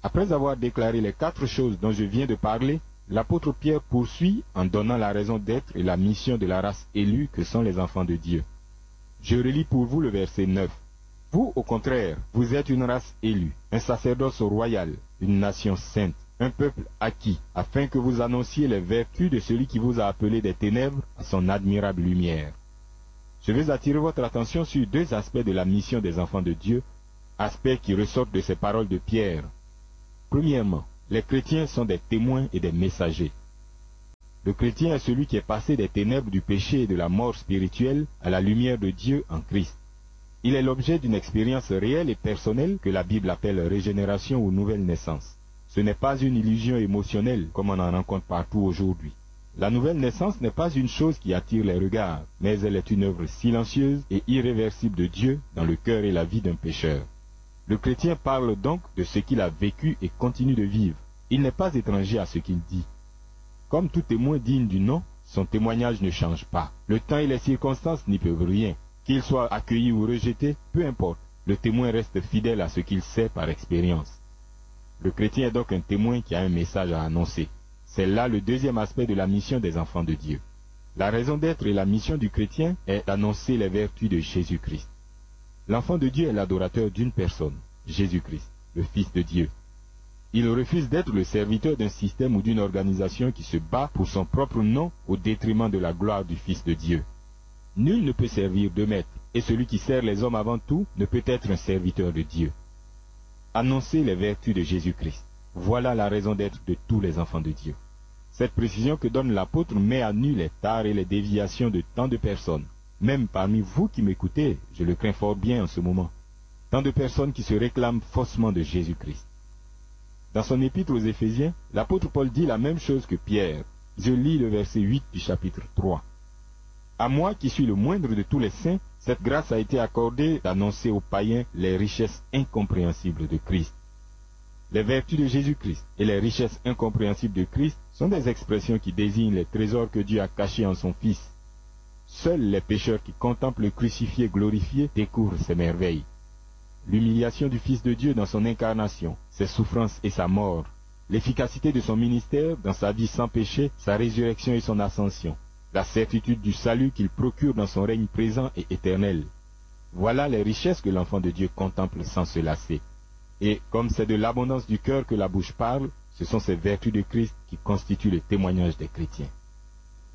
Après avoir déclaré les 4 choses dont je viens de parler, l'apôtre Pierre poursuit en donnant la raison d'être et la mission de la race élue que sont les enfants de Dieu. Je relis pour vous le verset 9. Vous, au contraire, vous êtes une race élue, un sacerdoce royal, une nation sainte, un peuple acquis, afin que vous annonciez les vertus de celui qui vous a appelé des ténèbres à son admirable lumière. Je vais attirer votre attention sur 2 aspects de la mission des enfants de Dieu, aspects qui ressortent de ces paroles de Pierre. Premièrement, les chrétiens sont des témoins et des messagers. Le chrétien est celui qui est passé des ténèbres du péché et de la mort spirituelle à la lumière de Dieu en Christ. Il est l'objet d'une expérience réelle et personnelle que la Bible appelle régénération ou nouvelle naissance. Ce n'est pas une illusion émotionnelle comme on en rencontre partout aujourd'hui. La nouvelle naissance n'est pas une chose qui attire les regards, mais elle est une œuvre silencieuse et irréversible de Dieu dans le cœur et la vie d'un pécheur. Le chrétien parle donc de ce qu'il a vécu et continue de vivre. Il n'est pas étranger à ce qu'il dit. Comme tout témoin digne du nom, son témoignage ne change pas. Le temps et les circonstances n'y peuvent rien. Qu'il soit accueilli ou rejeté, peu importe, le témoin reste fidèle à ce qu'il sait par expérience. Le chrétien est donc un témoin qui a un message à annoncer. C'est là le deuxième aspect de la mission des enfants de Dieu. La raison d'être et la mission du chrétien est d'annoncer les vertus de Jésus-Christ. L'enfant de Dieu est l'adorateur d'une personne, Jésus-Christ, le Fils de Dieu. Il refuse d'être le serviteur d'un système ou d'une organisation qui se bat pour son propre nom au détriment de la gloire du Fils de Dieu. Nul ne peut servir deux maîtres, et celui qui sert les hommes avant tout ne peut être un serviteur de Dieu. Annoncer les vertus de Jésus-Christ. Voilà la raison d'être de tous les enfants de Dieu. Cette précision que donne l'apôtre met à nu les tares et les déviations de tant de personnes. Même parmi vous qui m'écoutez, je le crains fort bien en ce moment. Tant de personnes qui se réclament faussement de Jésus-Christ. Dans son épître aux Éphésiens, l'apôtre Paul dit la même chose que Pierre. Je lis le verset 8 du chapitre 3. À moi, qui suis le moindre de tous les saints, cette grâce a été accordée d'annoncer aux païens les richesses incompréhensibles de Christ. Les vertus de Jésus-Christ et les richesses incompréhensibles de Christ sont des expressions qui désignent les trésors que Dieu a cachés en son Fils. Seuls les pécheurs qui contemplent le crucifié glorifié découvrent ces merveilles. L'humiliation du Fils de Dieu dans son incarnation, ses souffrances et sa mort, l'efficacité de son ministère dans sa vie sans péché, sa résurrection et son ascension, la certitude du salut qu'il procure dans son règne présent et éternel. Voilà les richesses que l'enfant de Dieu contemple sans se lasser. Et comme c'est de l'abondance du cœur que la bouche parle, ce sont ces vertus de Christ qui constituent le témoignage des chrétiens.